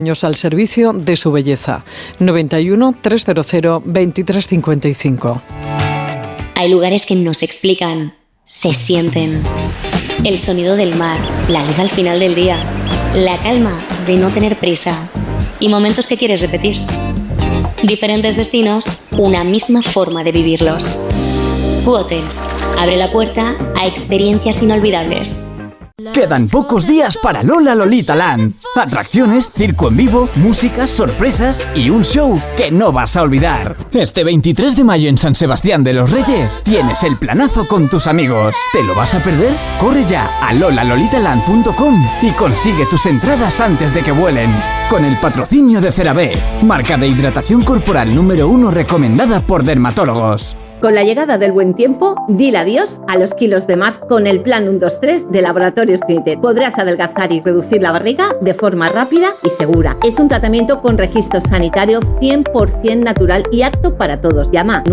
Años al servicio de su belleza. 91 300 2355. Hay lugares que no se explican, se sienten. El sonido del mar, la luz al final del día, la calma de no tener prisa y momentos que quieres repetir. Diferentes destinos, una misma forma de vivirlos. Q-Hotels abre la puerta a experiencias inolvidables. Quedan pocos días para Lola Lolita Land. Atracciones, circo en vivo, música, sorpresas y un show que no vas a olvidar. Este 23 de mayo en San Sebastián de los Reyes tienes el planazo con tus amigos. ¿Te lo vas a perder? Corre ya a lolalolitaland.com y consigue tus entradas antes de que vuelen. Con el patrocinio de CeraVe, marca de hidratación corporal número 1 recomendada por dermatólogos. Con la llegada del buen tiempo, dile adiós a los kilos de más con el plan 1-2-3 de Laboratorios Clinitet. Podrás adelgazar y reducir la barriga de forma rápida y segura. Es un tratamiento con registro sanitario 100% natural y apto para todos. Llama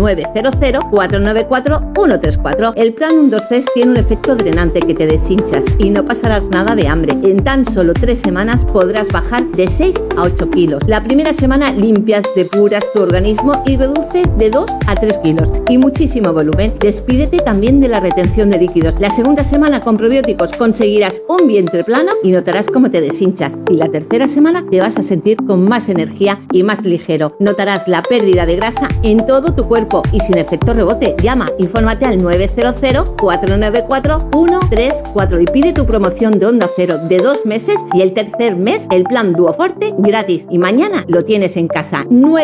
900-494-134. El plan 1-2-3 tiene un efecto drenante que te deshinchas y no pasarás nada de hambre. En tan solo 3 semanas podrás bajar de 6 a 8 kilos. La primera semana limpias, depuras tu organismo y reduces de 2 a 3 kilos. Y muchísimo volumen. Despídete también de la retención de líquidos. La segunda semana con probióticos conseguirás un vientre plano y notarás cómo te deshinchas. Y la tercera semana te vas a sentir con más energía y más ligero. Notarás la pérdida de grasa en todo tu cuerpo y sin efecto rebote. Llama, infórmate al 900-494-134 y pide tu promoción de Onda Cero de 2 meses y el tercer mes el plan Duoforte gratis. Y mañana lo tienes en casa.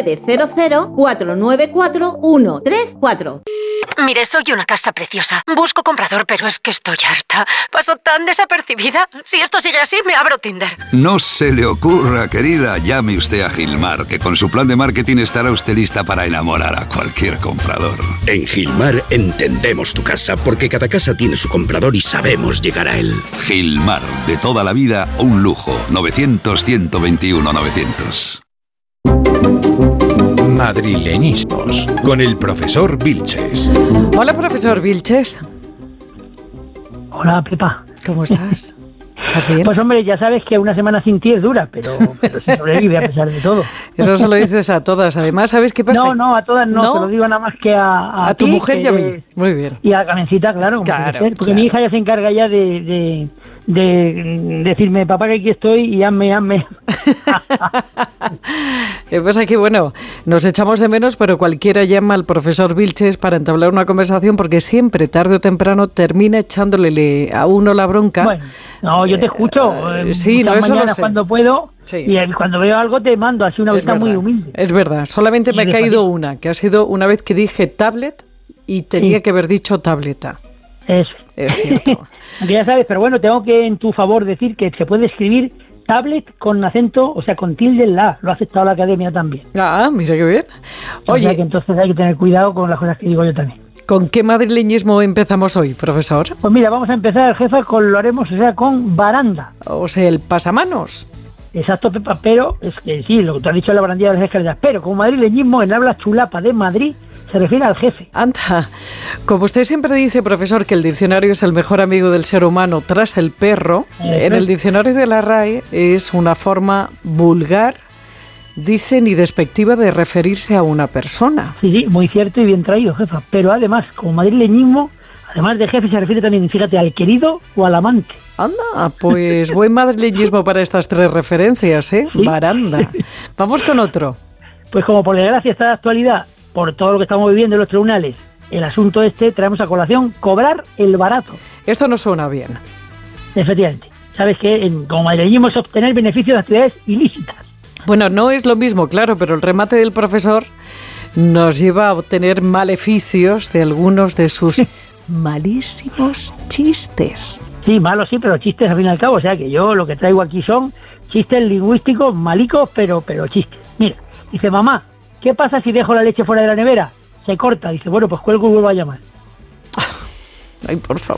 900-494-134. Mire, soy una casa preciosa. Busco comprador, pero es que estoy harta. Paso tan desapercibida. Si esto sigue así, me abro Tinder. No se le ocurra, querida. Llame usted a Gilmar, que con su plan de marketing estará usted lista para enamorar a cualquier comprador. En Gilmar entendemos tu casa, porque cada casa tiene su comprador y sabemos llegar a él. Gilmar, de toda la vida, un lujo. 900-121-900. Madrileñismos, con el profesor Vilches. Hola, profesor Vilches. Hola, Pepa. ¿Cómo estás? ¿Estás bien? Pues hombre, ya sabes que una semana sin ti es dura, pero se sobrevive a pesar de todo. Eso se lo dices a todas. Además, ¿sabes qué pasa? No, a todas no. Te lo digo nada más que a tu ti, mujer y a mí. Muy bien. Y a Carmencita, claro. Porque mi hija ya se encarga ya de decirme, papá, que aquí estoy y hazme. Pasa que, bueno, nos echamos de menos, pero cualquiera llama al profesor Vilches para entablar una conversación porque siempre, tarde o temprano, termina echándole a uno la bronca. Bueno, no, yo te escucho. Sí, no, eso lo sé. Cuando puedo, sí. Y cuando veo algo te mando así una vista muy humilde. Es verdad, solamente me ha caído una, que ha sido una vez que dije tablet y tenía que haber dicho tableta. Eso. Es cierto. Ya sabes, pero bueno, tengo que en tu favor decir que se puede escribir tablet con acento, o sea, con tilde en la. Lo ha aceptado la academia también. Ah, mira qué bien. Oye, o sea que entonces hay que tener cuidado con las cosas que digo yo también. ¿Con qué madrileñismo empezamos hoy, profesor? Pues mira, vamos a empezar, jefa, lo haremos, o sea, con baranda. O sea, el pasamanos. Exacto, Pepa, pero es que sí, lo que tú has dicho es la barandilla de las escaleras, pero como madrileñismo en habla chulapa de Madrid se refiere al jefe. Anda, como usted siempre dice, profesor, que el diccionario es el mejor amigo del ser humano tras el perro, en el diccionario de la RAE es una forma vulgar, dicen, y despectiva de referirse a una persona. Sí, muy cierto y bien traído, jefa, pero además, como madrileñismo, además de jefe se refiere también, fíjate, al querido o al amante. Anda, pues buen madrileñismo para estas 3 referencias, ¿eh? ¿Sí? Baranda. Vamos con otro. Pues como por desgracia está de actualidad, por todo lo que estamos viviendo en los tribunales, el asunto traemos a colación cobrar el barato. Esto no suena bien. Efectivamente. Sabes que como madrileñismo es obtener beneficios de actividades ilícitas. Bueno, no es lo mismo, claro, pero el remate del profesor nos lleva a obtener maleficios de algunos de sus malísimos chistes. Sí, malos sí, pero chistes al fin y al cabo. O sea que yo lo que traigo aquí son chistes lingüísticos malicos, pero chistes. Mira, dice, mamá, ¿qué pasa si dejo la leche fuera de la nevera? Se corta. Dice, bueno, pues cuelgo y vuelvo a llamar. Ay, por favor.